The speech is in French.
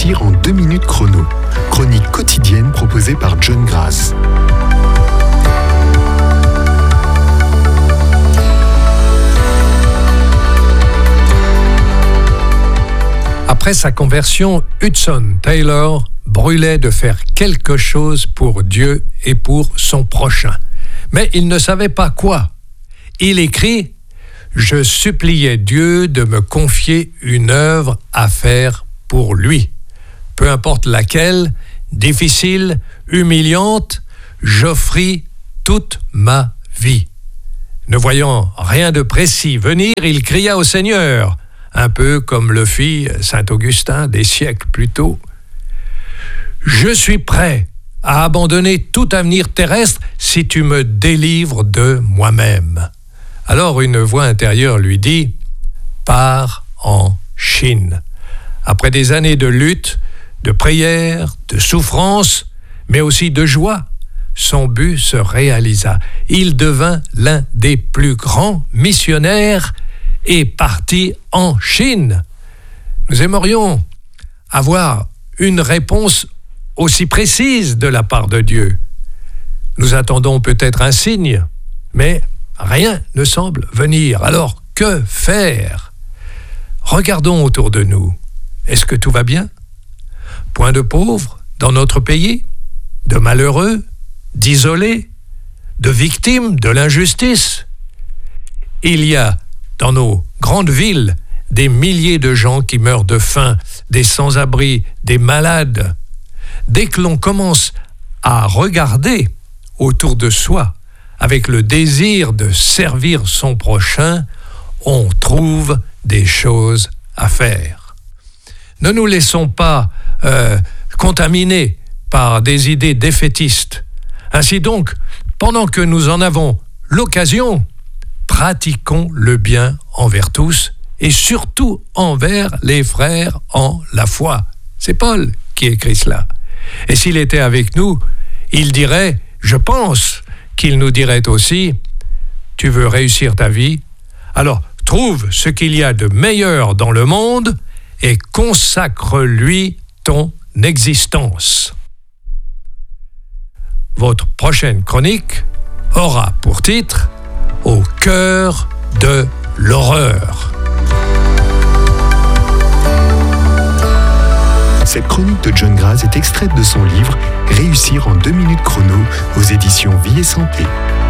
Réussir en 2 minutes chrono. Chronique quotidienne proposée par John Grass. Après sa conversion, Hudson Taylor brûlait de faire quelque chose pour Dieu et pour son prochain. Mais il ne savait pas quoi. Il écrit « Je suppliais Dieu de me confier une œuvre à faire pour lui. Peu importe laquelle, difficile, humiliante, j'offris toute ma vie. » Ne voyant rien de précis venir, il cria au Seigneur, un peu comme le fit saint Augustin des siècles plus tôt. « Je suis prêt à abandonner tout avenir terrestre si tu me délivres de moi-même. » Alors une voix intérieure lui dit « Pars en Chine. » Après des années de lutte, de prière, de souffrance, mais aussi de joie, son but se réalisa. Il devint l'un des plus grands missionnaires et partit en Chine. Nous aimerions avoir une réponse aussi précise de la part de Dieu. Nous attendons peut-être un signe, mais rien ne semble venir. Alors, que faire ? Regardons autour de nous. Est-ce que tout va bien ? Point de pauvres dans notre pays ? De malheureux ? D'isolés ? De victimes de l'injustice ? Il y a dans nos grandes villes des milliers de gens qui meurent de faim, des sans-abri, des malades. Dès que l'on commence à regarder autour de soi avec le désir de servir son prochain, on trouve des choses à faire. Ne nous laissons pas contaminer par des idées défaitistes. Ainsi donc, pendant que nous en avons l'occasion, pratiquons le bien envers tous et surtout envers les frères en la foi. C'est Paul qui écrit cela. Et s'il était avec nous, il dirait, je pense qu'il nous dirait aussi, tu veux réussir ta vie ? Alors, trouve ce qu'il y a de meilleur dans le monde et consacre-lui ton existence. Votre prochaine chronique aura pour titre « Au cœur de l'horreur ». Cette chronique de John Grass est extraite de son livre « Réussir en 2 minutes chrono » aux éditions Vie et Santé.